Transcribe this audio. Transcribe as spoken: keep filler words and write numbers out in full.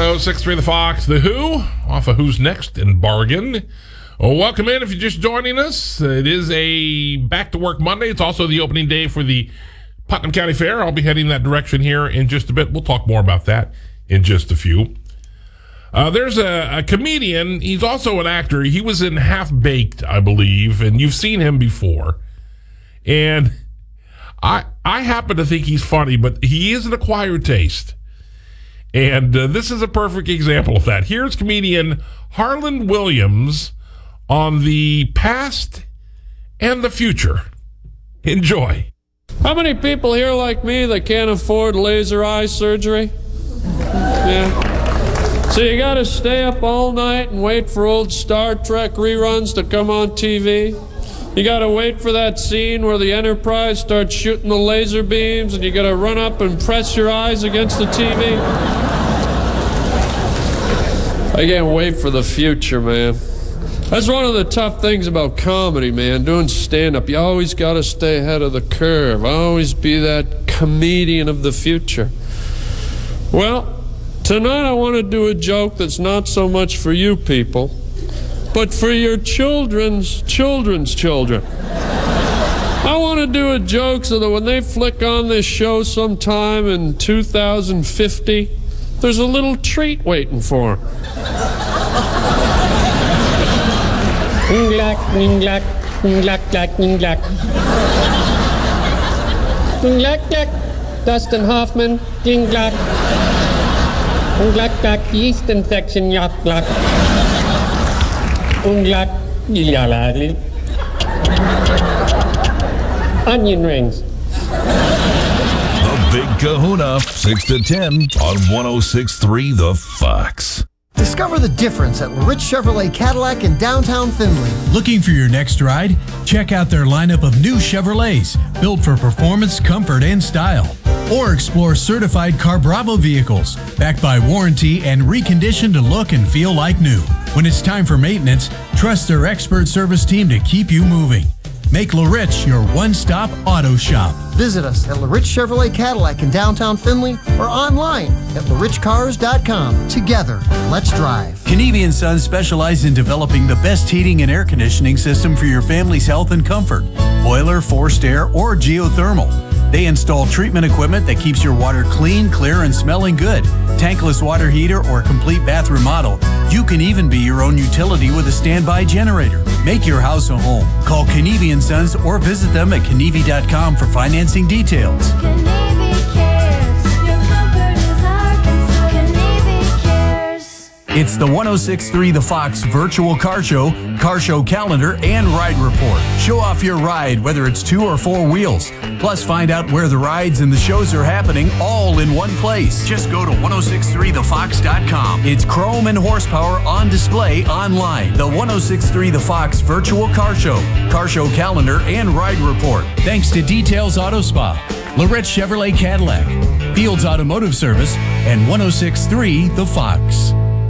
oh six three The Fox, The Who, off of Who's Next in Bargain. Well, welcome in if you're just joining us. It is a back-to-work Monday. It's also the opening day for the Putnam County Fair. I'll be heading that direction here in just a bit. We'll talk more about that in just a few. Uh, there's a, a comedian. He's also an actor. He was in Half-Baked, I believe, and you've seen him before. And I I happen to think he's funny, but he is an acquired taste. And uh, this is a perfect example of that. Here's comedian Harland Williams on the past and the future. Enjoy. How many people here like me that can't afford laser eye surgery? Yeah. So you gotta stay up all night and wait for old Star Trek reruns to come on T V. You gotta wait for that scene where the Enterprise starts shooting the laser beams and you gotta run up and press your eyes against the T V. I can't wait for the future, man. That's one of the tough things about comedy, man, doing stand-up. You always gotta stay ahead of the curve. Always be that comedian of the future. Well, tonight I want to do a joke that's not so much for you people, but for your children's children's children. I want to do a joke so that when they flick on this show sometime in two thousand fifty, there's a little treat waiting for them. Nglack, nglack, nglack, nglack, nglack. Nglack, nglack, Dustin Hoffman, nglack. Nglack, nglack, yeast infection, yak, nglack. Nglack, nglack, onion rings. The Big Kahuna, six to ten on one oh six point three The Fox. Discover the difference at LaRich Chevrolet Cadillac in downtown Findlay. Looking for your next ride? Check out their lineup of new Chevrolets, built for performance, comfort, and style. Or explore certified CarBravo vehicles, backed by warranty and reconditioned to look and feel like new. When it's time for maintenance, trust their expert service team to keep you moving. Make LaRich your one-stop auto shop. Visit us at LaRich Chevrolet Cadillac in downtown Findlay or online at la rich cars dot com. Together, let's drive. Kenevi and Sons specialize in developing the best heating and air conditioning system for your family's health and comfort. Boiler, forced air, or geothermal. They install treatment equipment that keeps your water clean, clear, and smelling good. Tankless water heater or complete bath remodel. You can even be your own utility with a standby generator. Make your house a home. Call Kenevi and Sons or visit them at Kenevi dot com for financing details. Kenevi cares. Your comfort is our concern. Kenevi cares. It's the one oh six point three The Fox virtual car show, car show calendar, and ride report. Show off your ride, whether it's two or four wheels. Plus, find out where the rides and the shows are happening all in one place. Just go to one oh six point three the fox dot com. It's chrome and horsepower on display online. The one oh six point three The Fox virtual car show, car show calendar, and ride report. Thanks to Details Auto Spa, LaRich Chevrolet Cadillac, Fields Automotive Service, and one oh six point three The Fox.